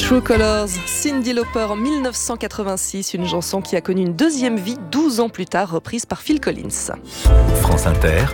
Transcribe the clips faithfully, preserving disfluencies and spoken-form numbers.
True Colors, Cyndi Lauper en mille neuf cent quatre-vingt-six, une chanson qui a connu une deuxième vie douze ans plus tard, reprise par Phil Collins. France Inter,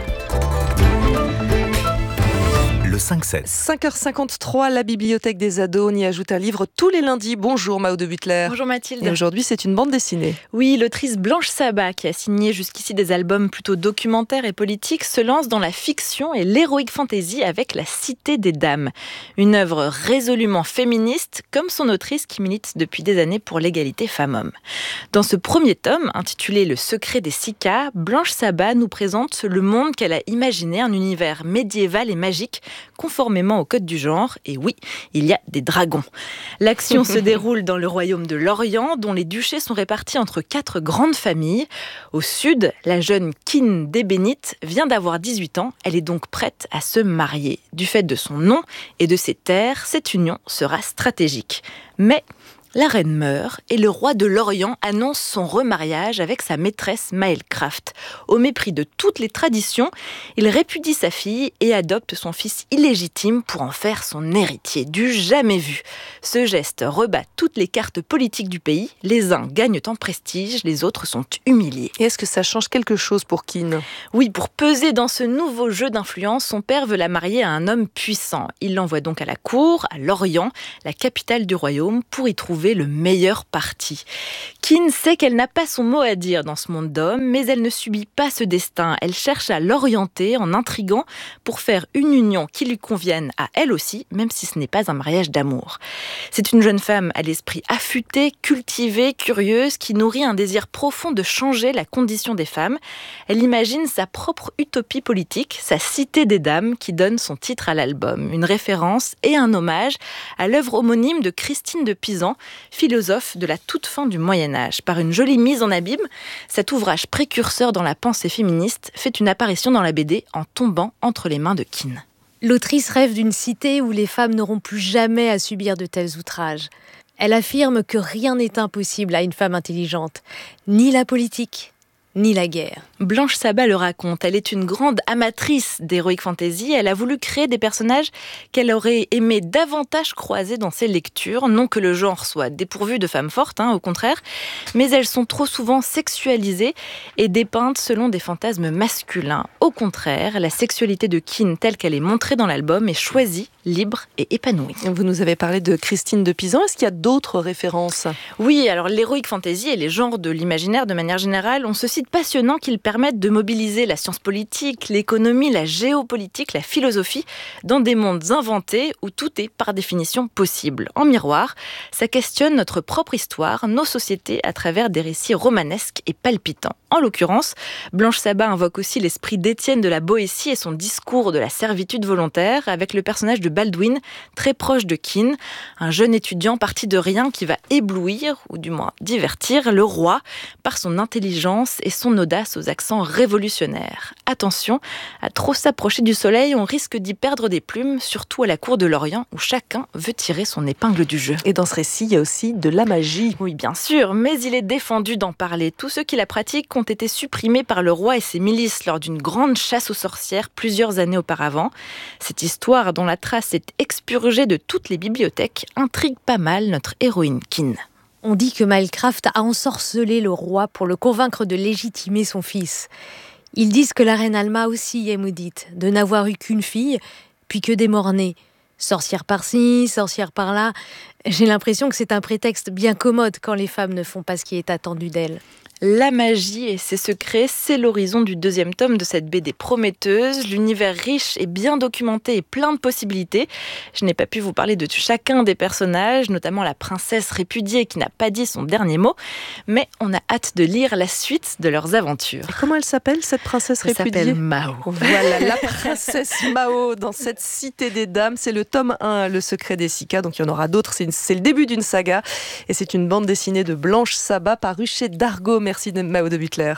le cinq sept. cinq heures cinquante-trois, la bibliothèque des ados, on y ajoute un livre tous les lundis. Bonjour Mao de Butler. Bonjour Mathilde. Et aujourd'hui, c'est une bande dessinée. Oui, l'autrice Blanche Sabat, qui a signé jusqu'ici des albums plutôt documentaires et politiques, se lance dans la fiction et l'heroic fantasy avec La Cité des Dames. Une œuvre résolument féministe, comme son autrice qui milite depuis des années pour l'égalité femmes-hommes. Dans ce premier tome, intitulé Le secret des Sicas, Blanche Sabat nous présente le monde qu'elle a imaginé, un univers médiéval et magique, conformément au code du genre. Et oui, il y a des dragons. L'action se déroule dans le royaume de l'Orient, dont les duchés sont répartis entre quatre grandes familles. Au sud, la jeune Kin d'Ébénite vient d'avoir dix-huit ans. Elle est donc prête à se marier. Du fait de son nom et de ses terres, cette union sera stratégique. Mais la reine meurt et le roi de l'Orient annonce son remariage avec sa maîtresse Maelcraft. Au mépris de toutes les traditions, il répudie sa fille et adopte son fils illégitime pour en faire son héritier. Du jamais vu. Ce geste rebat toutes les cartes politiques du pays. Les uns gagnent en prestige, les autres sont humiliés. Et est-ce que ça change quelque chose pour Kin ? Oui, pour peser dans ce nouveau jeu d'influence, son père veut la marier à un homme puissant. Il l'envoie donc à la cour, à Lorient, la capitale du royaume, pour y trouver le meilleur parti. Kin sait qu'elle n'a pas son mot à dire dans ce monde d'hommes, mais elle ne subit pas ce destin. Elle cherche à l'orienter en intriguant pour faire une union qui lui convienne à elle aussi, même si ce n'est pas un mariage d'amour. C'est une jeune femme à l'esprit affûté, cultivée, curieuse, qui nourrit un désir profond de changer la condition des femmes. Elle imagine sa propre utopie politique, sa Cité des Dames, qui donne son titre à l'album. Une référence et un hommage à l'œuvre homonyme de Christine de Pisan, philosophe de la toute fin du Moyen-Âge. Par une jolie mise en abîme, cet ouvrage précurseur dans la pensée féministe fait une apparition dans la B D en tombant entre les mains de Kin. L'autrice rêve d'une cité où les femmes n'auront plus jamais à subir de tels outrages. Elle affirme que rien n'est impossible à une femme intelligente, ni la politique, ni la guerre. Blanche Sabat le raconte, elle est une grande amatrice d'heroic fantasy. Elle a voulu créer des personnages qu'elle aurait aimé davantage croiser dans ses lectures. Non que le genre soit dépourvu de femmes fortes, hein, au contraire, mais elles sont trop souvent sexualisées et dépeintes selon des fantasmes masculins. Au contraire, la sexualité de Kin telle qu'elle est montrée dans l'album est choisie, libre et épanouie. Vous nous avez parlé de Christine de Pisan. Est-ce qu'il y a d'autres références ? Oui, alors l'heroic fantasy et les genres de l'imaginaire de manière générale ont ce site passionnant qu'ils permettent de mobiliser la science politique, l'économie, la géopolitique, la philosophie dans des mondes inventés où tout est par définition possible. En miroir, ça questionne notre propre histoire, nos sociétés à travers des récits romanesques et palpitants. En l'occurrence, Blanche Sabat invoque aussi l'esprit d'Étienne de la Boétie et son discours de la servitude volontaire avec le personnage de Baldwin, très proche de Kin, un jeune étudiant parti de rien qui va éblouir, ou du moins divertir, le roi par son intelligence et son audace aux accents révolutionnaires. Attention, à trop s'approcher du soleil, on risque d'y perdre des plumes, surtout à la cour de l'Orient où chacun veut tirer son épingle du jeu. Et dans ce récit, il y a aussi de la magie. Oui, bien sûr, mais il est défendu d'en parler. Tous ceux qui la pratiquent ont été supprimés par le roi et ses milices lors d'une grande chasse aux sorcières plusieurs années auparavant. Cette histoire, dont la trace est expurgée de toutes les bibliothèques, intrigue pas mal notre héroïne Kin. On dit que Maelcraft a ensorcelé le roi pour le convaincre de légitimer son fils. Ils disent que la reine Alma aussi est maudite, de n'avoir eu qu'une fille, puis que des morts-nés. Sorcière par-ci, sorcière par-là. J'ai l'impression que c'est un prétexte bien commode quand les femmes ne font pas ce qui est attendu d'elles. La magie et ses secrets, c'est l'horizon du deuxième tome de cette B D prometteuse. L'univers riche et bien documenté et plein de possibilités. Je n'ai pas pu vous parler de chacun des personnages, notamment la princesse répudiée qui n'a pas dit son dernier mot, mais on a hâte de lire la suite de leurs aventures. Et comment elle s'appelle, cette princesse Elle répudiée ? s'appelle Mao. Voilà, la princesse Mao dans cette Cité des Dames. C'est le tome un, Le secret des Sicas, donc il y en aura d'autres. C'est, une, c'est le début d'une saga et c'est une bande dessinée de Blanche Sabat parue chez Dargaud. Merci de Mao de Butler.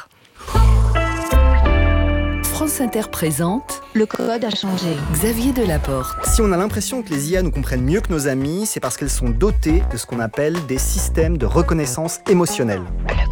France Inter présente Le code a changé. Xavier Delaporte. Si on a l'impression que les I A nous comprennent mieux que nos amis, c'est parce qu'elles sont dotées de ce qu'on appelle des systèmes de reconnaissance émotionnelle. Le code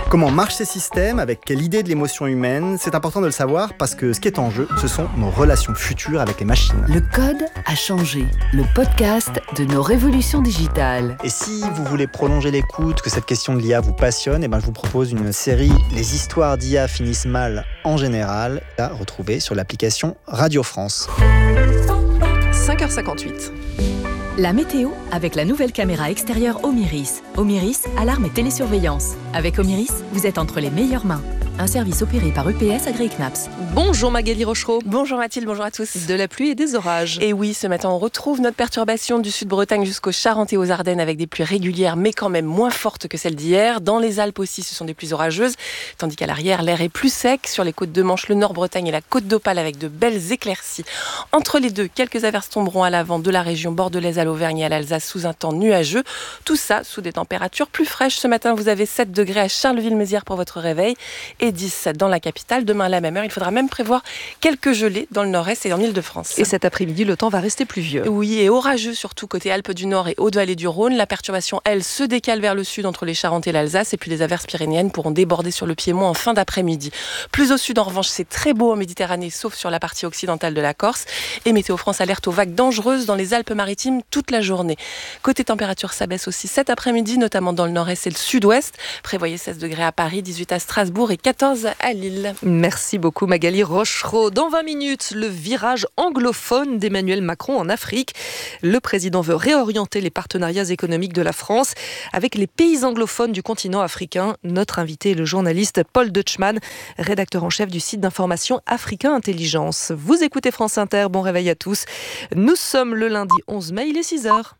Comment marchent ces systèmes, avec quelle idée de l'émotion humaine? C'est important de le savoir parce que ce qui est en jeu, ce sont nos relations futures avec les machines. Le code a changé, le podcast de nos révolutions digitales. Et si vous voulez prolonger l'écoute, que cette question de l'I A vous passionne, eh ben je vous propose une série « Les histoires d'I A finissent mal en général » à retrouver sur l'application Radio France. cinq heures cinquante-huit. La météo avec la nouvelle caméra extérieure Omiris. Omiris, alarme et télésurveillance. Avec Omiris, vous êtes entre les meilleures mains. Un service opéré par U P S agréé C N A P S. Bonjour Magali Rochereau. Bonjour Mathilde, bonjour à tous. De la pluie et des orages. Et oui, ce matin, on retrouve notre perturbation du sud-Bretagne jusqu'aux Charentes et aux Ardennes avec des pluies régulières, mais quand même moins fortes que celles d'hier. Dans les Alpes aussi, ce sont des pluies orageuses, tandis qu'à l'arrière, l'air est plus sec. Sur les côtes de Manche, le Nord-Bretagne et la côte d'Opale avec de belles éclaircies. Entre les deux, quelques averses tomberont à l'avant de la région bordelaise à l'Auvergne et à l'Alsace sous un temps nuageux. Tout ça sous des températures plus fraîches. Ce matin, vous avez sept degrés à Charleville-Mézières pour votre réveil et dix dans la capitale. Demain à la même heure, il faudra même prévoir quelques gelées dans le nord-est et en Île-de-France. Et cet après-midi, le temps va rester pluvieux. Oui, et orageux surtout côté Alpes du Nord et Haute-Vallée du Rhône. La perturbation, elle, se décale vers le sud entre les Charentes et l'Alsace, et puis les averses pyrénéennes pourront déborder sur le Piémont en fin d'après-midi. Plus au sud, en revanche, c'est très beau en Méditerranée, sauf sur la partie occidentale de la Corse. Et Météo France alerte aux vagues dangereuses dans les Alpes-Maritimes toute la journée. Côté température, ça baisse aussi cet après-midi, notamment dans le nord-est et le sud-ouest. Prévoyez seize degrés à Paris, dix-huit à Strasbourg et quatorze à Lille. Merci beaucoup Magali Rochereau. Dans vingt minutes, le virage anglophone d'Emmanuel Macron en Afrique. Le président veut réorienter les partenariats économiques de la France avec les pays anglophones du continent africain. Notre invité est le journaliste Paul Deutschmann, rédacteur en chef du site d'information Africain Intelligence. Vous écoutez France Inter, bon réveil à tous. Nous sommes le lundi onze mai, il est six heures.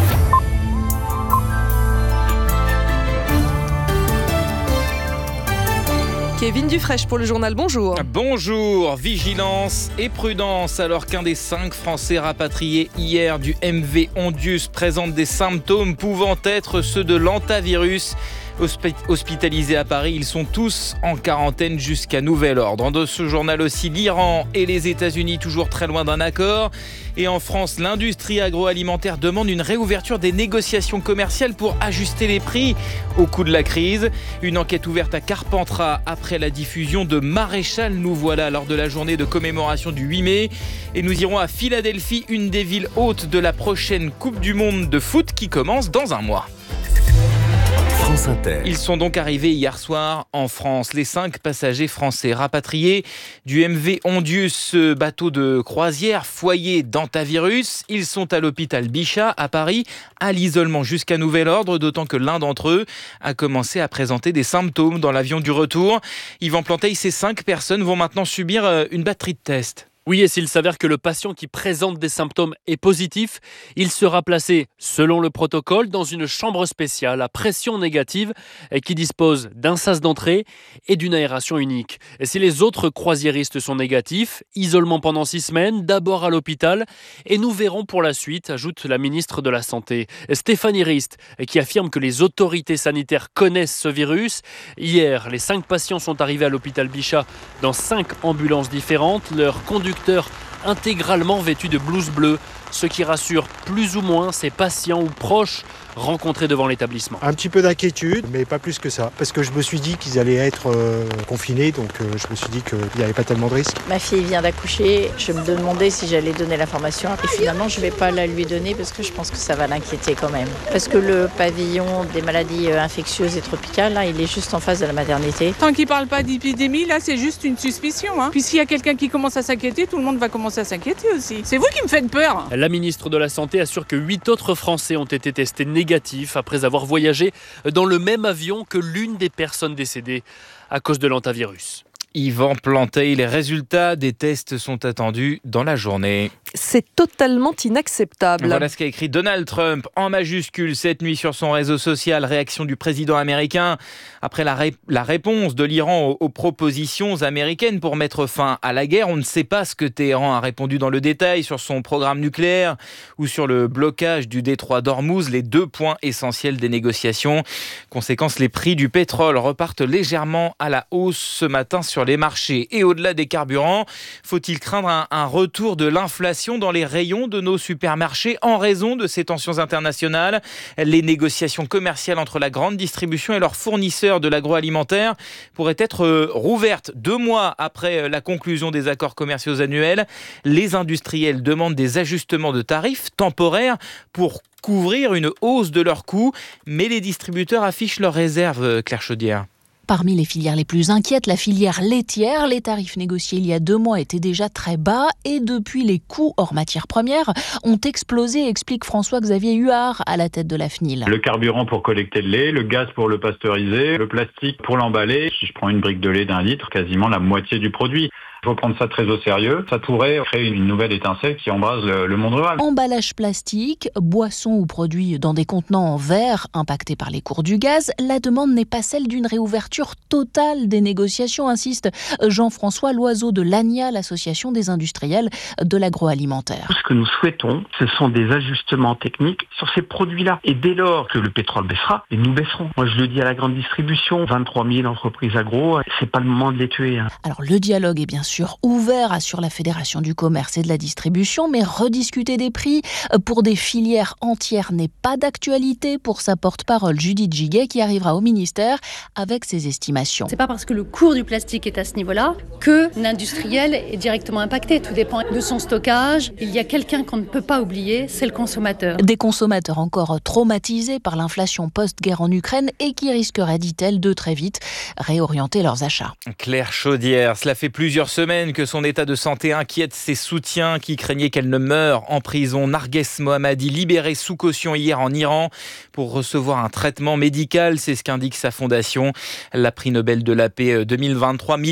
Kevin Dufraîche pour le journal, bonjour. Bonjour, vigilance et prudence alors qu'un des cinq Français rapatriés hier du M V Ondius présente des symptômes pouvant être ceux de l'hantavirus. Hospitalisés à Paris, ils sont tous en quarantaine jusqu'à nouvel ordre. Dans ce journal aussi, l'Iran et les États-Unis toujours très loin d'un accord. Et en France, l'industrie agroalimentaire demande une réouverture des négociations commerciales pour ajuster les prix au coût de la crise. Une enquête ouverte à Carpentras après la diffusion de Maréchal. Nous voilà lors de la journée de commémoration du huit mai. Et nous irons à Philadelphie, une des villes hôtes de la prochaine Coupe du Monde de foot qui commence dans un mois. France Inter. Ils sont donc arrivés hier soir en France. Les cinq passagers français rapatriés du M V Ondius, ce bateau de croisière foyer d'hantavirus. Ils sont à l'hôpital Bichat à Paris, à l'isolement jusqu'à nouvel ordre, d'autant que l'un d'entre eux a commencé à présenter des symptômes dans l'avion du retour. Yvan Planteil, ces cinq personnes vont maintenant subir une batterie de tests. Oui, et s'il s'avère que le patient qui présente des symptômes est positif, il sera placé, selon le protocole, dans une chambre spéciale à pression négative et qui dispose d'un sas d'entrée et d'une aération unique. Et si les autres croisiéristes sont négatifs, isolement pendant six semaines, d'abord à l'hôpital, et nous verrons pour la suite, ajoute la ministre de la Santé, Stéphanie Rist, qui affirme que les autorités sanitaires connaissent ce virus. Hier, les cinq patients sont arrivés à l'hôpital Bichat dans cinq ambulances différentes. Leur conducteur intégralement vêtu de blouse bleue, ce qui rassure plus ou moins ses patients ou proches rencontrés devant l'établissement. Un petit peu d'inquiétude, mais pas plus que ça, parce que je me suis dit qu'ils allaient être euh, confinés, donc euh, je me suis dit qu'il n'y avait pas tellement de risques. Ma fille vient d'accoucher, je me demandais si j'allais donner l'information, et finalement je ne vais pas la lui donner parce que je pense que ça va l'inquiéter quand même. Parce que le pavillon des maladies infectieuses et tropicales, là, il est juste en face de la maternité. Tant qu'il ne parle pas d'épidémie, là c'est juste une suspicion. Hein. Puis s'il y a quelqu'un qui commence à s'inquiéter, tout le monde va commencer à s'inquiéter aussi. C'est vous qui me faites peur. La ministre de la Santé assure que huit autres Français ont été testés négatifs après avoir voyagé dans le même avion que l'une des personnes décédées à cause de l'hantavirus. Yvan Planteil, les résultats des tests sont attendus dans la journée. C'est totalement inacceptable. Voilà ce qu'a écrit Donald Trump en majuscule cette nuit sur son réseau social. Réaction du président américain après la, ré- la réponse de l'Iran aux, aux propositions américaines pour mettre fin à la guerre. On ne sait pas ce que Téhéran a répondu dans le détail sur son programme nucléaire ou sur le blocage du détroit d'Ormuz, les deux points essentiels des négociations. Conséquence, les prix du pétrole repartent légèrement à la hausse ce matin sur sur les marchés et au-delà des carburants. Faut-il craindre un, un retour de l'inflation dans les rayons de nos supermarchés en raison de ces tensions internationales? Les négociations commerciales entre la grande distribution et leurs fournisseurs de l'agroalimentaire pourraient être rouvertes deux mois après la conclusion des accords commerciaux annuels. Les industriels demandent des ajustements de tarifs temporaires pour couvrir une hausse de leurs coûts, mais les distributeurs affichent leurs réserves, Claire Chaudière. Parmi les filières les plus inquiètes, la filière laitière. Les tarifs négociés il y a deux mois étaient déjà très bas et depuis, les coûts hors matières premières ont explosé, explique François-Xavier Huard à la tête de la F N I L. Le carburant pour collecter le lait, le gaz pour le pasteuriser, le plastique pour l'emballer. Si je prends une brique de lait d'un litre, quasiment la moitié du produit. Il faut prendre ça très au sérieux. Ça pourrait créer une nouvelle étincelle qui embrase le, le monde rural. Emballage plastique, boissons ou produits dans des contenants en verre impactés par les cours du gaz, la demande n'est pas celle d'une réouverture totale des négociations, insiste Jean-François Loiseau de l'A N I A, l'association des industriels de l'agroalimentaire. Ce que nous souhaitons, ce sont des ajustements techniques sur ces produits-là. Et dès lors que le pétrole baissera, et nous baisserons. Moi, je le dis à la grande distribution, vingt-trois mille entreprises agro, c'est pas le moment de les tuer. Hein. Alors, le dialogue est bien sûr ouvert, assure la Fédération du commerce et de la distribution, mais rediscuter des prix pour des filières entières n'est pas d'actualité pour sa porte-parole Judith Giguet qui arrivera au ministère avec ses estimations. C'est pas parce que le cours du plastique est à ce niveau-là que l'industriel est directement impacté. Tout dépend de son stockage. Il y a quelqu'un qu'on ne peut pas oublier, c'est le consommateur. Des consommateurs encore traumatisés par l'inflation post-guerre en Ukraine et qui risqueraient, dit-elle, de très vite réorienter leurs achats. Claire Chaudière, cela fait plusieurs semaines que son état de santé inquiète ses soutiens qui craignaient qu'elle ne meure en prison. Narges Mohammadi, libérée sous caution hier en Iran pour recevoir un traitement médical, c'est ce qu'indique sa fondation. La prix Nobel de la paix deux mille vingt-trois.